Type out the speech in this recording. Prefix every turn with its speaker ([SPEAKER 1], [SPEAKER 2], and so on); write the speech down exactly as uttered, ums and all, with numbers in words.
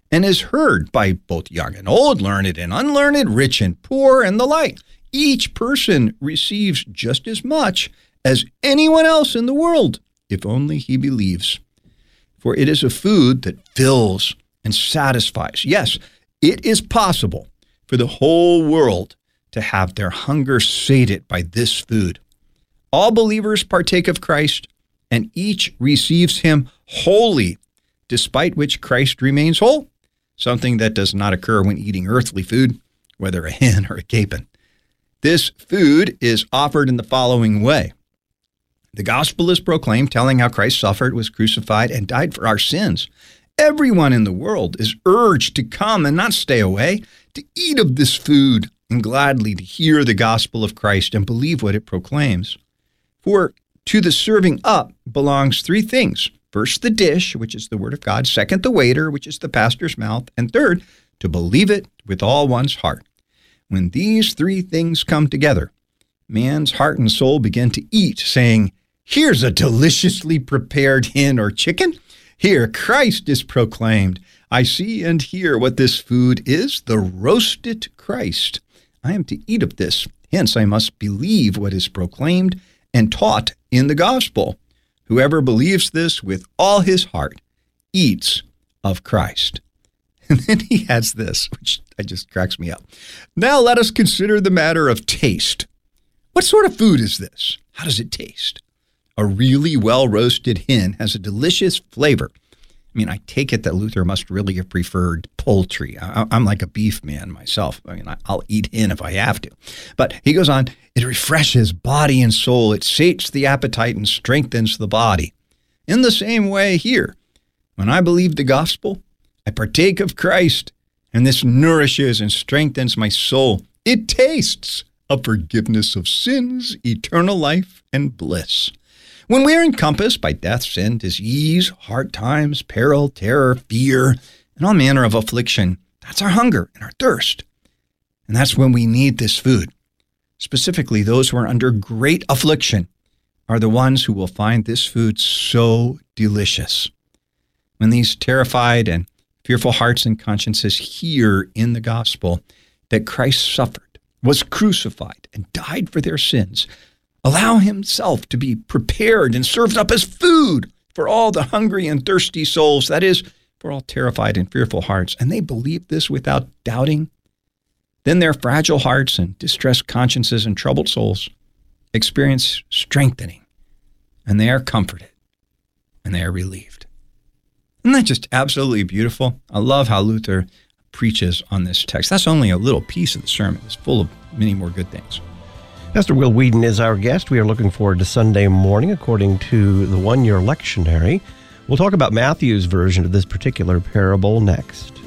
[SPEAKER 1] and is heard by both young and old, learned and unlearned, rich and poor, and the like. Each person receives just as much as anyone else in the world, if only he believes. For it is a food that fills and satisfies. Yes, it is possible for the whole world to have their hunger sated by this food. All believers partake of Christ, and each receives him wholly, despite which Christ remains whole, something that does not occur when eating earthly food, whether a hen or a capon. This food is offered in the following way. The gospel is proclaimed, telling how Christ suffered, was crucified, and died for our sins. Everyone in the world is urged to come and not stay away, to eat of this food and gladly to hear the gospel of Christ and believe what it proclaims. For to the serving up belongs three things. First, the dish, which is the word of God. Second, the waiter, which is the pastor's mouth. And third, to believe it with all one's heart. When these three things come together, man's heart and soul begin to eat, saying, "Here's a deliciously prepared hen or chicken. Here Christ is proclaimed. I see and hear what this food is, the roasted Christ. I am to eat of this. Hence I must believe what is proclaimed and taught in the gospel. Whoever believes this with all his heart eats of Christ." And then he adds this, which just cracks me up. Now let us consider the matter of taste. What sort of food is this? How does it taste? A really well-roasted hen has a delicious flavor. I mean, I take it that Luther must really have preferred poultry. I, I'm like a beef man myself. I mean, I'll eat hen if I have to. But he goes on, it refreshes body and soul. It sates the appetite and strengthens the body. In the same way here, when I believe the gospel, I partake of Christ, and this nourishes and strengthens my soul. It tastes of forgiveness of sins, eternal life, and bliss. When we are encompassed by death, sin, disease, hard times, peril, terror, fear, and all manner of affliction, that's our hunger and our thirst. And that's when we need this food. Specifically, those who are under great affliction are the ones who will find this food so delicious. When these terrified and fearful hearts and consciences hear in the gospel that Christ suffered, was crucified, and died for their sins, allow himself to be prepared and served up as food for all the hungry and thirsty souls, that is, for all terrified and fearful hearts, and they believe this without doubting, then their fragile hearts and distressed consciences and troubled souls experience strengthening, and they are comforted, and they are relieved. Isn't that just absolutely beautiful? I love how Luther preaches on this text. That's only a little piece of the sermon. It's full of many more good things.
[SPEAKER 2] Pastor Will Whedon is our guest. We are looking forward to Sunday morning according to the one-year lectionary. We'll talk about Matthew's version of this particular parable next.